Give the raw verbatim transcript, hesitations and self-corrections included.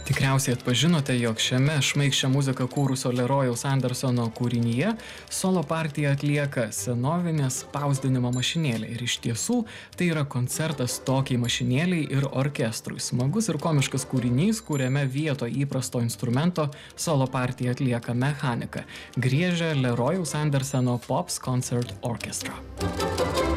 Tikriausiai atpažinote, jog šiame šmaikščią muziką kūrusio Lerojaus Andersono kūrinyje solo partiją atlieka senovinė spausdinimo mašinėlė. Ir iš tiesų tai yra koncertas tokiai mašinėliai ir orkestrui. Smagus ir komiškas kūrinys, kuriame vieto įprasto instrumento solo partiją atlieka mechanika. Griežia Lerojaus Andersono Pops Concert Orchestra.